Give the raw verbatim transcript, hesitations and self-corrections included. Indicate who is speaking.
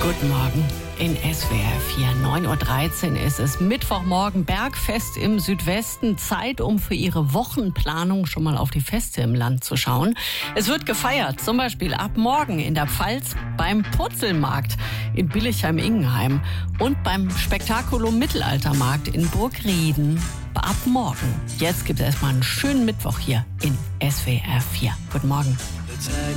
Speaker 1: Guten Morgen in S W R vier. neun Uhr dreizehn ist es. Mittwochmorgen, Bergfest im Südwesten. Zeit, um für Ihre Wochenplanung schon mal auf die Feste im Land zu schauen. Es wird gefeiert, zum Beispiel ab morgen in der Pfalz beim Purzelmarkt in Billichheim-Ingenheim und beim Spektakulum Mittelaltermarkt in Burgrieden. Ab morgen. Jetzt gibt es erstmal einen schönen Mittwoch hier in S W R vier. Guten Morgen.